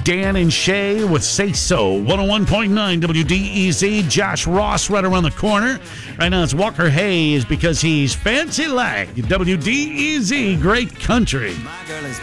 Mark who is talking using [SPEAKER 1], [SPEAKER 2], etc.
[SPEAKER 1] Dan and Shay with Say So. 101.9 WDEZ. Josh Ross right around the corner. Right now it's Walker Hayes because he's fancy like WDEZ. Great country.
[SPEAKER 2] My girl is